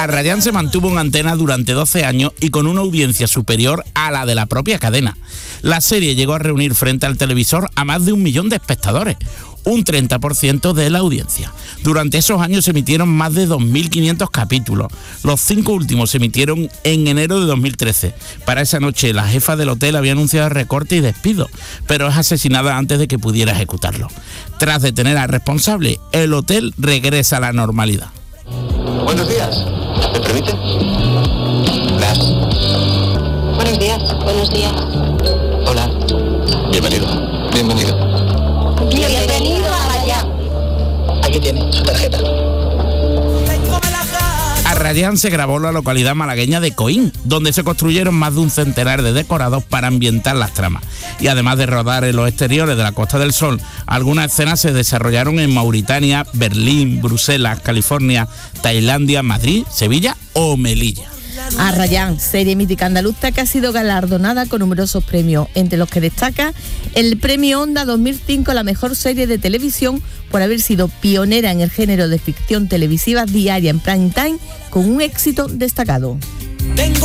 Arrayán se mantuvo en antena durante 12 años y con una audiencia superior a la de la propia cadena. La serie llegó a reunir frente al televisor a más de 1 millón de espectadores, un 30% de la audiencia. Durante esos años se emitieron más de 2.500 capítulos. Los 5 últimos se emitieron en enero de 2013. Para esa noche, la jefa del hotel había anunciado recorte y despido, pero es asesinada antes de que pudiera ejecutarlo. Tras detener al responsable, el hotel regresa a la normalidad. Buenos días. ¿Me permite? Gracias. Buenos días. Buenos días. Hola. Bienvenido. Bienvenido. Bienvenido a Arrayán. Aquí tiene su tarjeta. Arrayán se grabó en la localidad malagueña de Coín, donde se construyeron más de un centenar de decorados para ambientar las tramas. Y además de rodar en los exteriores de la Costa del Sol, algunas escenas se desarrollaron en Mauritania, Berlín, Bruselas, California, Tailandia, Madrid, Sevilla o Melilla. Arrayán, serie mítica andaluza que ha sido galardonada con numerosos premios, entre los que destaca el Premio Onda 2005 a la mejor serie de televisión por haber sido pionera en el género de ficción televisiva diaria en prime time con un éxito destacado.